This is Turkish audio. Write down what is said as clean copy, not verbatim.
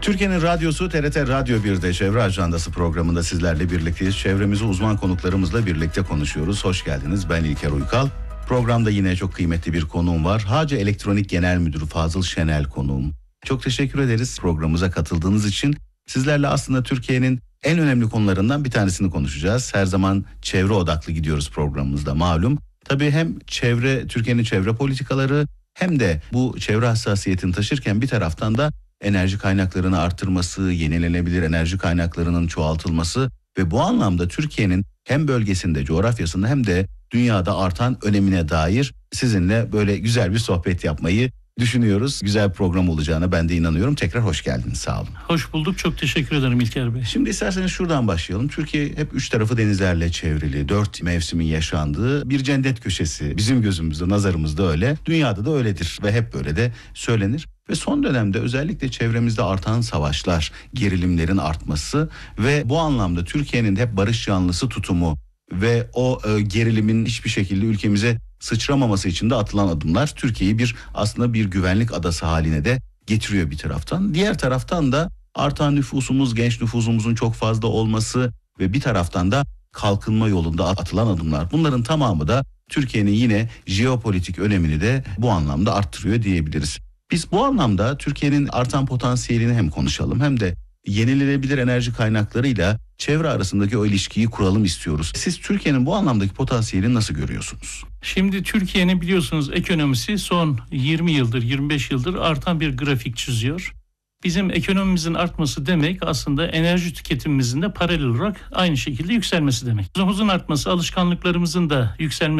Türkiye'nin radyosu TRT Radyo 1'de Çevre Ajandası programında sizlerle birlikteyiz. Çevremizi uzman konuklarımızla birlikte konuşuyoruz. Hoş geldiniz. Ben İlker Uykal. Programda yine çok kıymetli bir konuğum var. Hacı Elektronik Genel Müdürü Fazıl Şenel konuğum. Çok teşekkür ederiz programımıza katıldığınız için. Sizlerle aslında Türkiye'nin en önemli konularından bir tanesini konuşacağız. Her zaman çevre odaklı gidiyoruz programımızda malum. Tabii hem Türkiye'nin çevre politikaları hem de bu çevre hassasiyetini taşırken bir taraftan da enerji kaynaklarını artırması, yenilenebilir enerji kaynaklarının çoğaltılması ve bu anlamda Türkiye'nin hem bölgesinde, coğrafyasında hem de dünyada artan önemine dair sizinle böyle güzel bir sohbet yapmayı düşünüyoruz. Güzel bir program olacağına ben de inanıyorum. Tekrar hoş geldiniz, sağ olun. Hoş bulduk, çok teşekkür ederim İlker Bey. Şimdi isterseniz şuradan başlayalım. Türkiye hep üç tarafı denizlerle çevrili, 4 mevsimin yaşandığı bir cennet köşesi. Bizim gözümüzde, nazarımızda öyle. Dünyada da öyledir ve hep böyle de söylenir. Ve son dönemde özellikle çevremizde artan savaşlar, gerilimlerin artması ve bu anlamda Türkiye'nin hep barış yanlısı tutumu ve o gerilimin hiçbir şekilde ülkemize sıçramaması için de atılan adımlar Türkiye'yi aslında bir güvenlik adası haline de getiriyor bir taraftan. Diğer taraftan da artan nüfusumuz, genç nüfusumuzun çok fazla olması ve bir taraftan da kalkınma yolunda atılan adımlar. Bunların tamamı da Türkiye'nin yine jeopolitik önemini de bu anlamda arttırıyor diyebiliriz. Biz bu anlamda Türkiye'nin artan potansiyelini hem konuşalım hem de yenilenebilir enerji kaynaklarıyla çevre arasındaki o ilişkiyi kuralım istiyoruz. Siz Türkiye'nin bu anlamdaki potansiyelini nasıl görüyorsunuz? Şimdi Türkiye'nin biliyorsunuz ekonomisi son 20 yıldır, 25 yıldır artan bir grafik çiziyor. Bizim ekonomimizin artması demek aslında enerji tüketimimizin de paralel olarak aynı şekilde yükselmesi demek. Hızın artması alışkanlıklarımızın da yükselmesi